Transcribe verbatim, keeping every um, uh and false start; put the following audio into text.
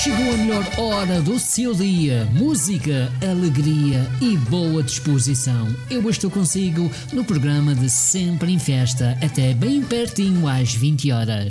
Chegou a melhor hora do seu dia. Música, alegria e boa disposição. Eu estou consigo no programa de Sempre em Festa, até bem pertinho às vinte horas.